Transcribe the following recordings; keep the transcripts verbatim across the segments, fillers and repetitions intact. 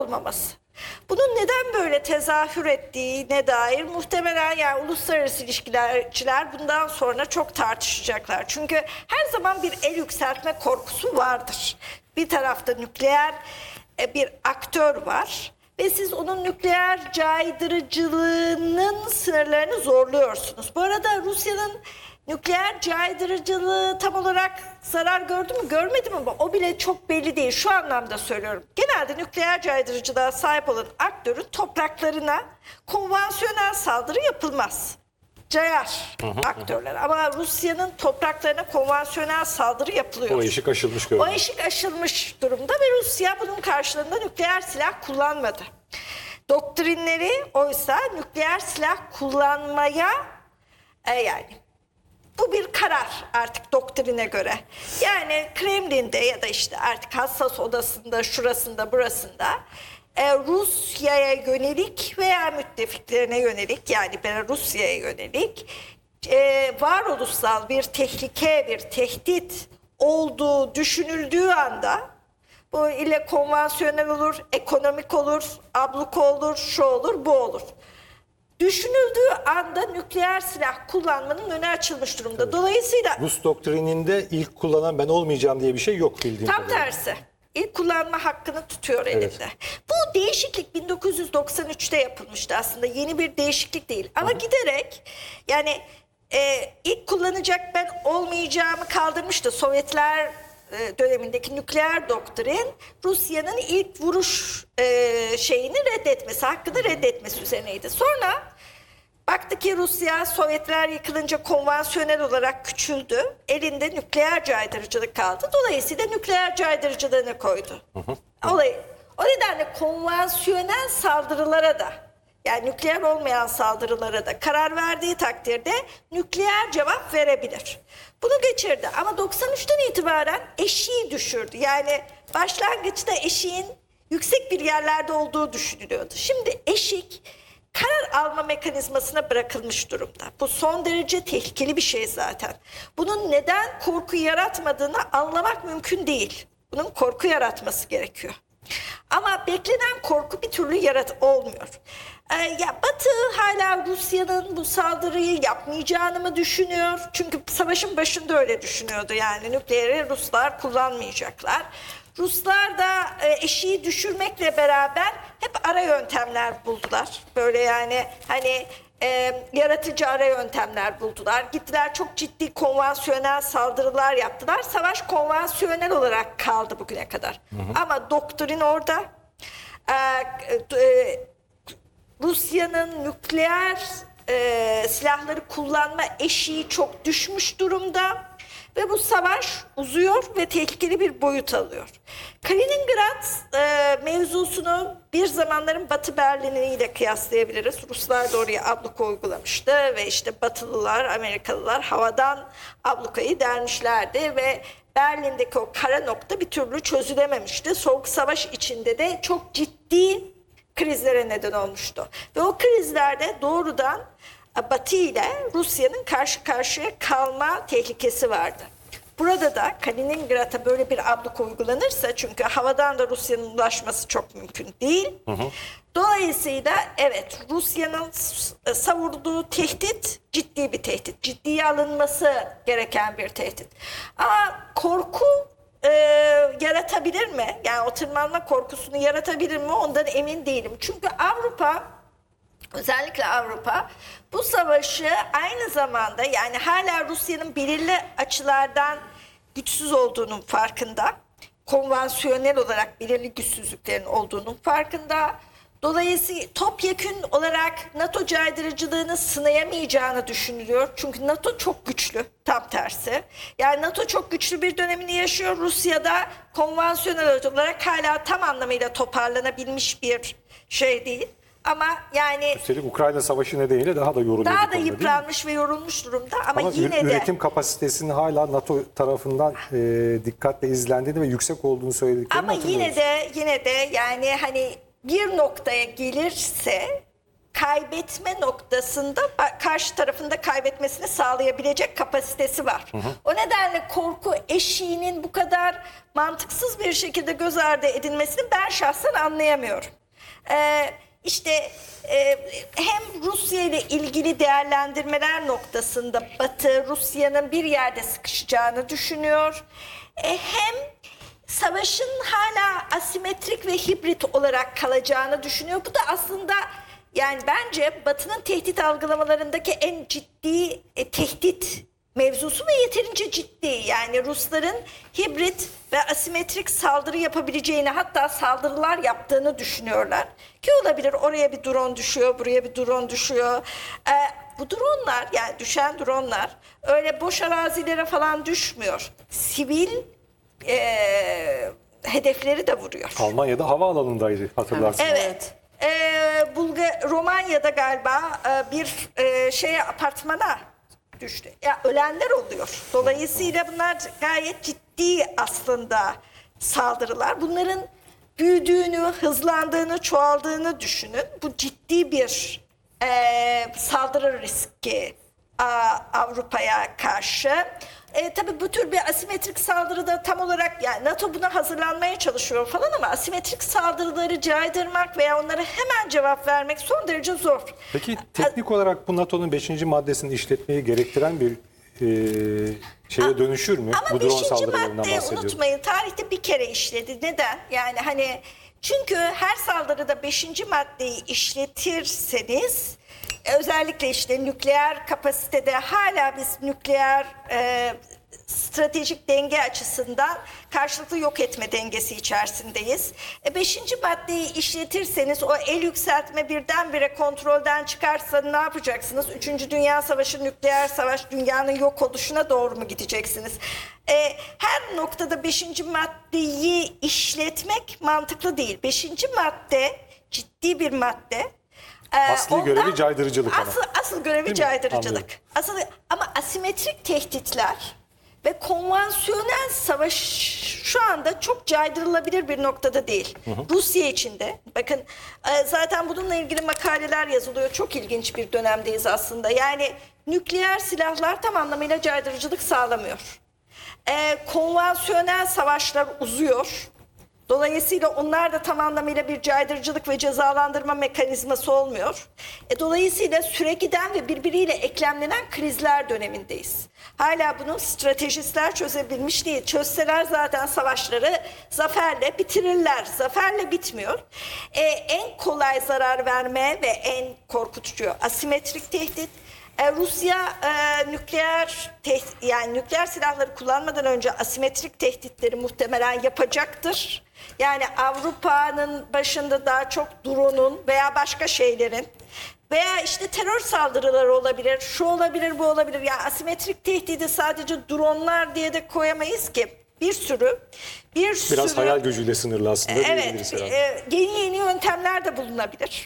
olmaması. Bunun neden böyle tezahür ettiğine dair muhtemelen yani uluslararası ilişkilerciler bundan sonra çok tartışacaklar. Çünkü her zaman bir el yükseltme korkusu vardır. Bir tarafta nükleer bir aktör var ve siz onun nükleer caydırıcılığının sınırlarını zorluyorsunuz. Bu arada Rusya'nın nükleer caydırıcılığı tam olarak zarar gördü mü görmedi mi ama o bile çok belli değil. Şu anlamda söylüyorum. Genelde nükleer caydırıcılığa sahip olan aktörün topraklarına konvansiyonel saldırı yapılmaz. Cayar hı hı, aktörler. Hı. Ama Rusya'nın topraklarına konvansiyonel saldırı yapılıyor. O eşik aşılmış görünüyor. O eşik aşılmış durumda ve Rusya bunun karşılığında nükleer silah kullanmadı. Doktrinleri oysa nükleer silah kullanmaya e, yani bu bir karar artık doktrine göre. Yani Kremlin'de ya da işte artık hassas odasında, şurasında, burasında e, Rusya'ya yönelik veya müttefiklerine yönelik yani Belarusya'ya yönelik e, varoluşsal bir tehlike, bir tehdit olduğu düşünüldüğü anda bu ile konvansiyonel olur, ekonomik olur, abluka olur, şu olur, bu olur. Düşünüldüğü anda nükleer silah kullanmanın önü açılmış durumda. Evet. Dolayısıyla Rus doktrininde ilk kullanan ben olmayacağım diye bir şey yok bildiğim tam kadarıyla. tersi. İlk kullanma hakkını tutuyor elinde. Evet. Bu değişiklik bin dokuz yüz doksan üçte yapılmıştı aslında. Yeni bir değişiklik değil. Ama Hı. giderek yani e, ilk kullanacak ben olmayacağımı kaldırmıştı. Sovyetler dönemindeki nükleer doktrin Rusya'nın ilk vuruş e, şeyini reddetmesi, hakkını reddetmesi üzerineydi. Sonra baktı ki Rusya Sovyetler yıkılınca konvansiyonel olarak küçüldü. Elinde nükleer caydırıcılık kaldı. Dolayısıyla nükleer caydırıcılığını koydu. Hı hı. Olayı. O nedenle konvansiyonel saldırılara da yani nükleer olmayan saldırılara da karar verdiği takdirde nükleer cevap verebilir. Bunu geçirdi ama doksan üçten itibaren eşiği düşürdü. Yani başlangıçta eşiğin yüksek bir yerlerde olduğu düşünülüyordu. Şimdi eşik karar alma mekanizmasına bırakılmış durumda. Bu son derece tehlikeli bir şey zaten. Bunun neden korku yaratmadığını anlamak mümkün değil. Bunun korku yaratması gerekiyor. Ama beklenen korku bir türlü yarat olmuyor. Ee, ya Batı hala Rusya'nın bu saldırıyı yapmayacağını mı düşünüyor? Çünkü savaşın başında öyle düşünüyordu. Yani nükleeri Ruslar kullanmayacaklar. Ruslar da e, eşiği düşürmekle beraber hep ara yöntemler buldular. Böyle yani hani e, yaratıcı ara yöntemler buldular. Gittiler çok ciddi konvansiyonel saldırılar yaptılar. Savaş konvansiyonel olarak kaldı bugüne kadar. Hı hı. Ama doktrin orada. E, e, Rusya'nın nükleer e, silahları kullanma eşiği çok düşmüş durumda ve bu savaş uzuyor ve tehlikeli bir boyut alıyor. Kaliningrad e, mevzusunu bir zamanların Batı Berlin'i ile kıyaslayabiliriz. Ruslar da oraya abluka uygulamıştı ve işte Batılılar, Amerikalılar havadan ablukayı delmişlerdi ve Berlin'deki o kara nokta bir türlü çözülememişti. Soğuk Savaş içinde de çok ciddi krizlere neden olmuştu. Ve o krizlerde doğrudan Batı ile Rusya'nın karşı karşıya kalma tehlikesi vardı. Burada da Kaliningrad'a böyle bir abluka uygulanırsa çünkü havadan da Rusya'nın ulaşması çok mümkün değil. Hı hı. Dolayısıyla evet Rusya'nın savurduğu tehdit ciddi bir tehdit. Ciddiye alınması gereken bir tehdit. Ama korku e, yaratabilir mi? Yani o tırmanma korkusunu yaratabilir mi? Ondan emin değilim. Çünkü Avrupa, özellikle Avrupa bu savaşı aynı zamanda yani hala Rusya'nın belirli açılardan güçsüz olduğunun farkında. Konvansiyonel olarak belirli güçsüzlüklerin olduğunun farkında. Dolayısıyla topyekün olarak NATO caydırıcılığını sınayamayacağını düşünülüyor. Çünkü NATO çok güçlü, tam tersi. Yani NATO çok güçlü bir dönemini yaşıyor. Rusya'da konvansiyonel olarak hala tam anlamıyla toparlanabilmiş bir şey değil. Ama yani üstelik Ukrayna Savaşı nedeniyle daha da yoruluyor. Daha da yıpranmış ve yorulmuş durumda ama, ama yine de üretim kapasitesinin hala NATO tarafından e, dikkatle izlendiğini ve yüksek olduğunu söylediklerini ama yine de yine de yani hani bir noktaya gelirse kaybetme noktasında karşı tarafında kaybetmesini sağlayabilecek kapasitesi var. Hı hı. O nedenle korku eşiğinin bu kadar mantıksız bir şekilde göz ardı edilmesini ben şahsen anlayamıyorum. Ee, işte e, hem Rusya ile ilgili değerlendirmeler noktasında Batı Rusya'nın bir yerde sıkışacağını düşünüyor. E, hem savaşın hala asimetrik ve hibrit olarak kalacağını düşünüyor. Bu da aslında yani bence Batı'nın tehdit algılamalarındaki en ciddi e, tehdit mevzusu ve yeterince ciddi. Yani Rusların hibrit ve asimetrik saldırı yapabileceğini, hatta saldırılar yaptığını düşünüyorlar. Ki olabilir, oraya bir drone düşüyor, buraya bir drone düşüyor. Ee, bu dronlar, yani düşen dronlar öyle boş arazilere falan düşmüyor. Sivil e, hedefleri de vuruyor. Almanya'da havaalanındaydı, hatırlarsınız. Evet. Ee, Bulgar Romanya'da galiba e, bir e, şeye apartmana düştü. Ya ölenler oluyor. Dolayısıyla bunlar gayet ciddi aslında saldırılar. Bunların büyüdüğünü, hızlandığını, çoğaldığını düşünün. Bu ciddi bir e, saldırı riski a, Avrupa'ya karşı. E, tabii bu tür bir asimetrik saldırıda tam olarak, yani NATO buna hazırlanmaya çalışıyor falan ama asimetrik saldırıları caydırmak veya onlara hemen cevap vermek son derece zor. Peki teknik olarak bu NATO'nun beşinci maddesini işletmeyi gerektiren bir e, şeye dönüşür mü? Ama bu drone beşinci saldırılarından maddeyi bahsediyorum. unutmayın, tarihte bir kere işledi. Neden? Yani hani çünkü her saldırıda beşinci maddeyi işletirseniz özellikle işte nükleer kapasitede hala biz nükleer e, stratejik denge açısından karşılıklı yok etme dengesi içerisindeyiz. E, beşinci maddeyi işletirseniz o el yükseltme birdenbire kontrolden çıkarsa ne yapacaksınız? Üçüncü Dünya Savaşı, nükleer savaş, dünyanın yok oluşuna doğru mu gideceksiniz? E, her noktada beşinci maddeyi işletmek mantıklı değil. Beşinci madde ciddi bir madde. Asli Ondan, görevi caydırıcılık ama. Asıl, asıl görevi Değil mi? caydırıcılık. Asıl, ama asimetrik tehditler ve konvansiyonel savaş şu anda çok caydırılabilir bir noktada değil. Hı hı. Rusya için de. Bakın zaten bununla ilgili makaleler yazılıyor. Çok ilginç bir dönemdeyiz aslında. Yani nükleer silahlar tam anlamıyla caydırıcılık sağlamıyor. Ee, konvansiyonel savaşlar uzuyor. Dolayısıyla onlar da tam anlamıyla bir caydırıcılık ve cezalandırma mekanizması olmuyor. E, dolayısıyla süre giden ve birbiriyle eklemlenen krizler dönemindeyiz. Hala bunu stratejistler çözebilmiş değil. Çözseler zaten savaşları zaferle bitirirler. Zaferle bitmiyor. E, en kolay zarar verme ve en korkutucu asimetrik tehdit. E, Rusya e, nükleer tehdit, yani nükleer silahları kullanmadan önce asimetrik tehditleri muhtemelen yapacaktır. Yani Avrupa'nın başında daha çok drone'un veya başka şeylerin veya işte terör saldırıları olabilir, şu olabilir, bu olabilir. Yani asimetrik tehdidi sadece drone'lar diye de koyamayız ki. Bir sürü, bir sürü. Biraz hayal gücüyle sınırlı aslında. Evet, e, yeni yeni yöntemler de bulunabilir.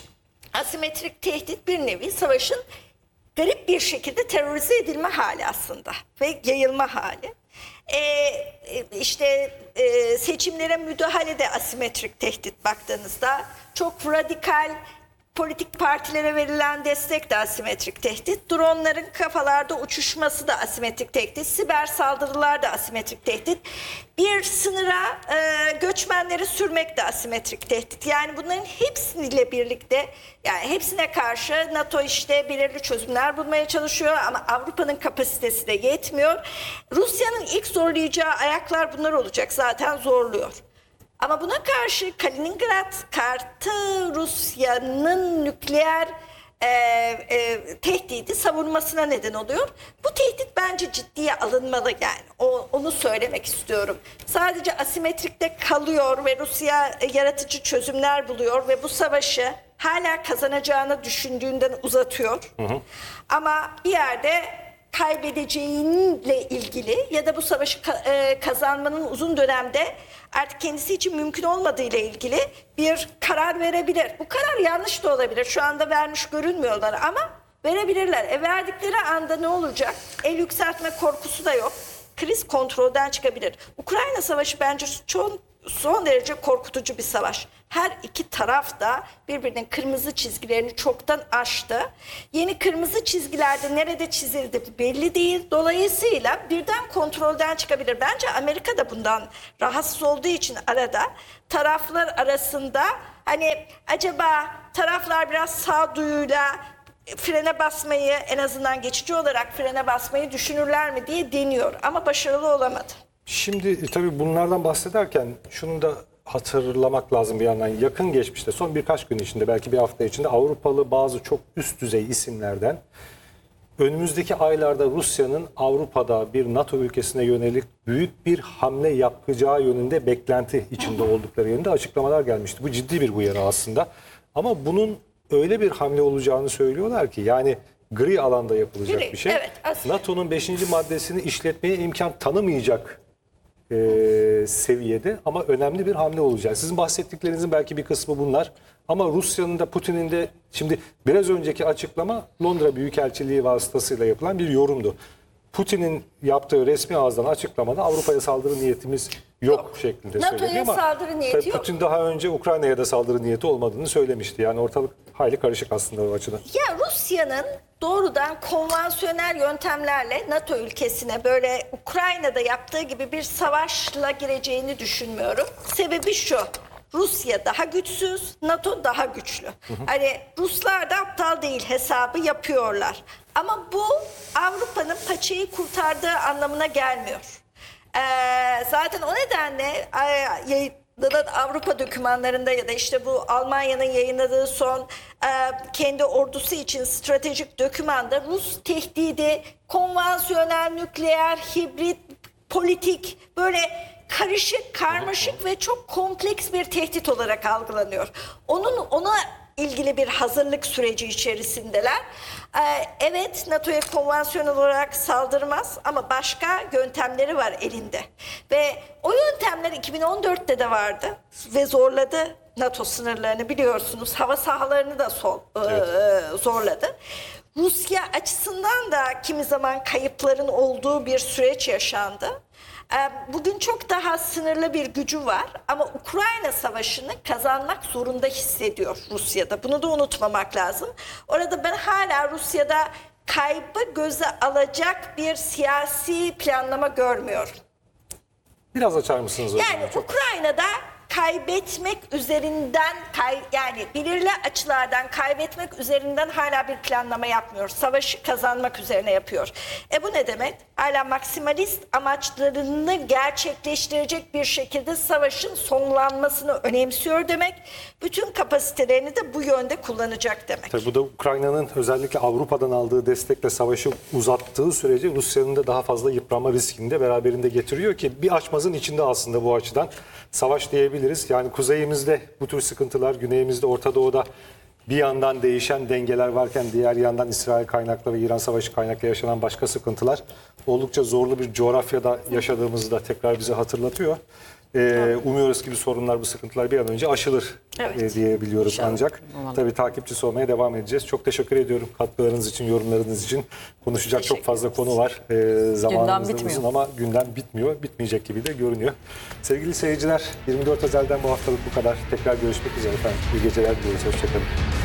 Asimetrik tehdit bir nevi savaşın garip bir şekilde terörize edilme hali aslında ve yayılma hali. Ee, işte e, seçimlere müdahale de asimetrik tehdit baktığınızda. Çok radikal politik partilere verilen destek de asimetrik tehdit. Dronların kafalarda uçuşması da asimetrik tehdit. Siber saldırılar da asimetrik tehdit. Bir sınıra e, göçmenleri sürmek de asimetrik tehdit. Yani bunların hepsiyle birlikte, yani hepsine karşı NATO işte belirli çözümler bulmaya çalışıyor ama Avrupa'nın kapasitesi de yetmiyor. Rusya'nın ilk zorlayacağı ayaklar bunlar olacak, zaten zorluyor. Ama buna karşı Kaliningrad kartı Rusya'nın nükleer e, e, tehdidi savunmasına neden oluyor. Bu tehdit bence ciddiye alınmalı, yani o, onu söylemek istiyorum. Sadece asimetrikte kalıyor ve Rusya e, yaratıcı çözümler buluyor ve bu savaşı hala kazanacağını düşündüğünden uzatıyor. Hı hı. Ama bir yerde kaybedeceğinle ilgili ya da bu savaşı kazanmanın uzun dönemde artık kendisi için mümkün olmadığı ile ilgili bir karar verebilir. Bu karar yanlış da olabilir. Şu anda vermiş görünmüyorlar ama verebilirler. E verdikleri anda ne olacak? El yükseltme korkusu da yok. Kriz kontrolden çıkabilir. Ukrayna Savaşı bence çok, son derece korkutucu bir savaş. her iki taraf da birbirinin kırmızı çizgilerini çoktan aştı. Yeni kırmızı çizgilerde nerede çizildi belli değil. Dolayısıyla birden kontrolden çıkabilir. Bence Amerika da bundan rahatsız olduğu için arada taraflar arasında hani acaba taraflar biraz sağduyuyla frene basmayı, en azından geçici olarak frene basmayı düşünürler mi diye deniyor ama başarılı olamadı. Şimdi e, tabii bunlardan bahsederken şunu da hatırlamak lazım bir yandan. Yakın geçmişte son birkaç gün içinde, belki bir hafta içinde Avrupalı bazı çok üst düzey isimlerden önümüzdeki aylarda Rusya'nın Avrupa'da bir NATO ülkesine yönelik büyük bir hamle yapacağı yönünde beklenti içinde oldukları yönünde açıklamalar gelmişti. Bu ciddi bir uyarı aslında. Ama bunun öyle bir hamle olacağını söylüyorlar ki, yani gri alanda yapılacak Gri, bir şey. evet, aslında. NATO'nun beşinci maddesini işletmeye imkan tanımayacak e, seviyede ama önemli bir hamle olacak. Sizin bahsettiklerinizin belki bir kısmı bunlar. Ama Rusya'nın da Putin'in de, şimdi biraz önceki açıklama Londra Büyükelçiliği vasıtasıyla yapılan bir yorumdu. Putin'in yaptığı resmi ağızdan açıklamada Avrupa'ya saldırı niyetimiz yok, yok. şeklinde NATO'ya söyledi ama saldırı niyeti tabii yok. Putin daha önce Ukrayna'ya da saldırı niyeti olmadığını söylemişti. Yani ortalık hayli karışık aslında o açıdan. Ya Rusya'nın doğrudan konvansiyonel yöntemlerle NATO ülkesine böyle Ukrayna'da yaptığı gibi bir savaşla gireceğini düşünmüyorum. Sebebi şu: Rusya daha güçsüz, NATO daha güçlü. Hı hı. Hani Ruslar da aptal değil, hesabı yapıyorlar. Ama bu Avrupa'nın paçayı kurtardığı anlamına gelmiyor. Ee, zaten o nedenle yayınlanan Avrupa dokümanlarında ya da işte bu Almanya'nın yayınladığı son e, kendi ordusu için stratejik dokümanda Rus tehdidi konvansiyonel, nükleer, hibrit, politik, böyle karışık, karmaşık ve çok kompleks bir tehdit olarak algılanıyor. Onun ona ilgili bir hazırlık süreci içerisindeler. Ee, evet, NATO'ya konvansiyonel olarak saldırmaz ama başka yöntemleri var elinde. Ve o yöntemler iki bin on dörtte de vardı ve zorladı NATO sınırlarını, biliyorsunuz. Hava sahalarını da sol, evet. e, zorladı. Rusya açısından da kimi zaman kayıpların olduğu bir süreç yaşandı. Bugün çok daha sınırlı bir gücü var ama Ukrayna Savaşı'nı kazanmak zorunda hissediyor Rusya'da. Bunu da unutmamak lazım. Orada ben hala Rusya'da kaybı göze alacak bir siyasi planlama görmüyorum. Biraz açar mısınız hocam? Yani Çok... Ukrayna'da kaybetmek üzerinden, kay, yani belirli açılardan kaybetmek üzerinden hala bir planlama yapmıyor. Savaşı kazanmak üzerine yapıyor. E bu ne demek? Hala maksimalist amaçlarını gerçekleştirecek bir şekilde savaşın sonlanmasını önemsiyor demek. Bütün kapasitelerini de bu yönde kullanacak demek. Tabii bu da Ukrayna'nın özellikle Avrupa'dan aldığı destekle savaşı uzattığı sürece Rusya'nın da daha fazla yıpranma riskini de beraberinde getiriyor ki bir açmazın içinde aslında bu açıdan savaş diyebiliriz. Yani kuzeyimizde bu tür sıkıntılar, güneyimizde, Orta Doğu'da bir yandan değişen dengeler varken diğer yandan İsrail kaynaklı ve İran Savaşı kaynaklı yaşanan başka sıkıntılar oldukça zorlu bir coğrafyada yaşadığımızı da tekrar bize hatırlatıyor. Ee, umuyoruz ki bu sorunlar, bu sıkıntılar bir an önce aşılır evet. e, diyebiliyoruz İnşallah. ancak. Umarım. Tabii takipçisi olmaya devam edeceğiz. Çok teşekkür ediyorum katkılarınız için, yorumlarınız için. Konuşacak çok fazla konu var. Ee, zamanımız uzun ama gündem bitmiyor. Bitmeyecek gibi de görünüyor. Sevgili seyirciler, yirmi dört Özel'den bu haftalık bu kadar. Tekrar görüşmek üzere efendim. İyi geceler diliyoruz. Hoşçakalın.